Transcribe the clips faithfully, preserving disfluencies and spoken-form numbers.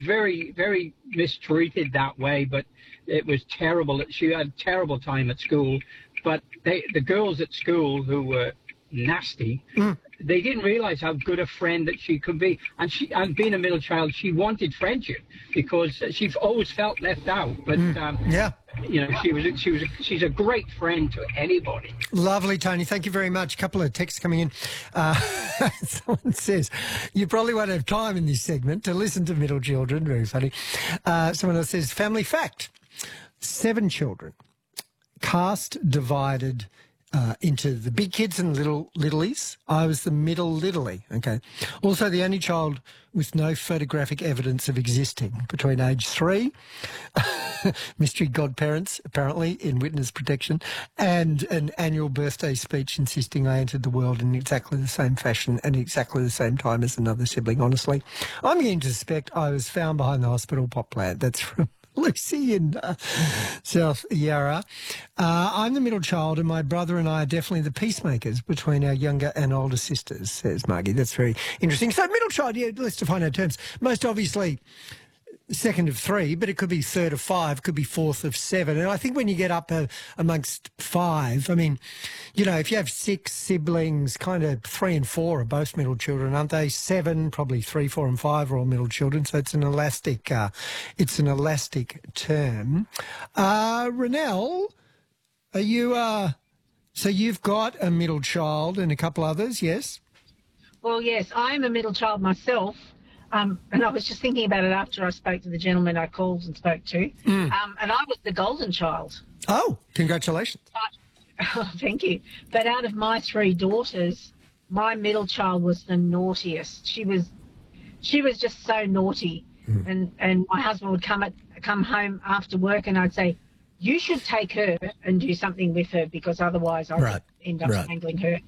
very, very mistreated that way, but it was terrible. She had a terrible time at school. But they, the girls at school who were nasty, mm. they didn't realize how good a friend that she could be. And she, and being a middle child, she wanted friendship because she's always felt left out. But mm. um, yeah, you know, she was she was a, she's a great friend to anybody. Lovely, Tony. Thank you very much. A couple of texts coming in. Uh, someone says you probably won't have time in this segment to listen to middle children. Very funny. Uh, someone else says family fact: seven children. Cast divided uh, into the big kids and little littlies. I was the middle littly. Okay. Also, the only child with no photographic evidence of existing between age three, mystery godparents apparently in witness protection, and an annual birthday speech insisting I entered the world in exactly the same fashion and exactly the same time as another sibling. Honestly, I'm beginning to suspect I was found behind the hospital pot plant. That's from Lucy in uh, South Yarra. Uh, I'm the middle child and my brother and I are definitely the peacemakers between our younger and older sisters, says Margie. That's very interesting. So middle child, yeah, let's define our terms. Most obviously second of three, but it could be third of five, could be fourth of seven. And I think when you get up uh, amongst five, I mean, you know, if you have six siblings, kind of three and four are both middle children, aren't they? Seven, probably three, four and five are all middle children. So it's an elastic, uh, it's an elastic term. Uh, Renelle, are you, uh, so you've got a middle child and a couple others, yes? Well, yes, I'm a middle child myself. Um, and I was just thinking about it after I spoke to the gentleman I called and spoke to. Mm. Um, and I was the golden child. Oh, congratulations. But, oh, thank you. But out of my three daughters, my middle child was the naughtiest. She was she was just so naughty. Mm. And, and my husband would come at, come home after work and I'd say, you should take her and do something with her because otherwise I right. would end up right. strangling her.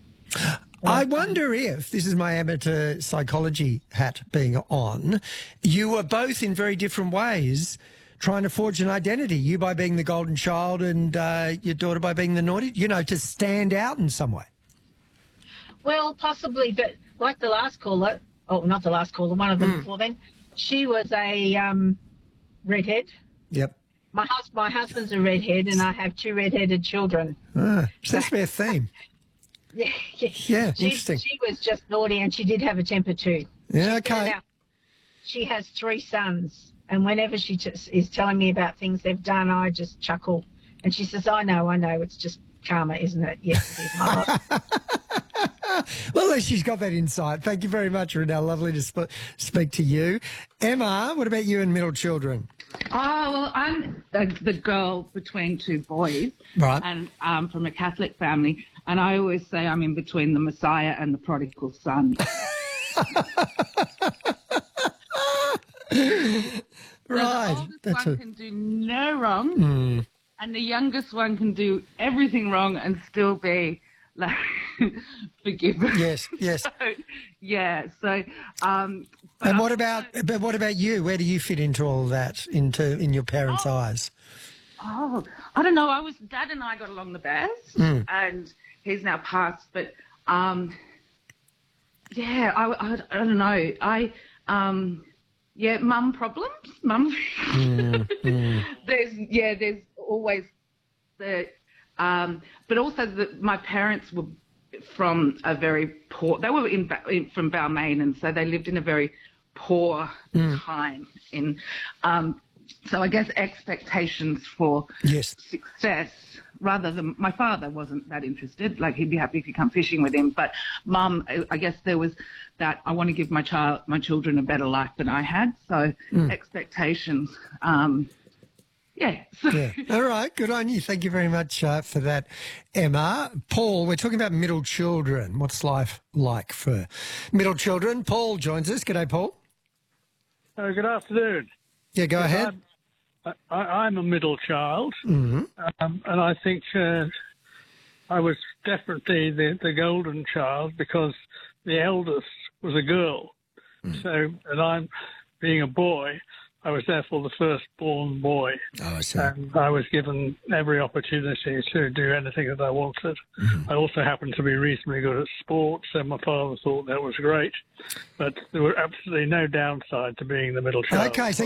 I wonder if, this is my amateur psychology hat being on, you were both in very different ways trying to forge an identity, you by being the golden child and uh, your daughter by being the naughty, you know, to stand out in some way. Well, possibly, but like the last caller, oh, not the last caller, one of them mm. before then, she was a um, redhead. Yep. My, hus- my husband's a redhead and I have two redheaded children. Ah, that's their theme. Yeah, yeah, yeah she, interesting. She was just naughty and she did have a temper too. Yeah, okay. Now, she has three sons and whenever she t- is telling me about things they've done, I just chuckle. And she says, I know, I know, it's just karma, isn't it? Yes, it is, my love. Well, at least she's got that insight. Thank you very much, Renelle. Lovely to sp- speak to you. Emma, what about you and middle children? Oh, well, I'm the, the girl between two boys. Right. And um, from a Catholic family. And I always say I'm in between the Messiah and the prodigal son. Right. So the oldest That's one a... can do no wrong, mm. and the youngest one can do everything wrong and still be like forgiven. Yes, yes. So, yeah. So. Um, and what about? But what about you? Where do you fit into all that? Into in your parents' oh, eyes? Oh, I don't know. I was Dad and I got along the best, mm. and he's now passed. But um, yeah, I, I, I don't know. I um. Yeah, mum problems, mum. Mm, mm. There's yeah, there's always the, um, but also the, my parents were from a very poor. They were in, in from Balmain, and so they lived in a very poor mm. time. In um, so I guess expectations for yes. success. Rather than my father wasn't that interested, like he'd be happy if you come fishing with him. But mum, I guess there was that I want to give my child, my children a better life than I had. So mm. expectations, um, yeah. yeah. All right, good on you. Thank you very much uh, for that, Emma. Paul, we're talking about middle children. What's life like for middle children? Paul joins us. G'day, Paul. Uh, good afternoon. Yeah, go yes, ahead. I'm, I, I'm a middle child, mm-hmm. um, and I think uh, I was definitely the, the golden child because the eldest was a girl. Mm. So, and I'm being a boy, I was therefore the firstborn boy. Oh, I see. And I was given every opportunity to do anything that I wanted. Mm-hmm. I also happened to be reasonably good at sports, and my father thought that was great. But there were absolutely no downside to being the middle child. Okay, so